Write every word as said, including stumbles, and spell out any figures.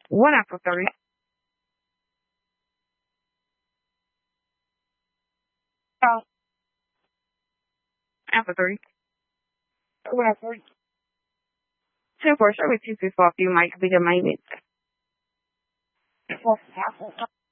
One after three. Oh, after three. One after three. Two for sure with two fifty. You might be the maintenance.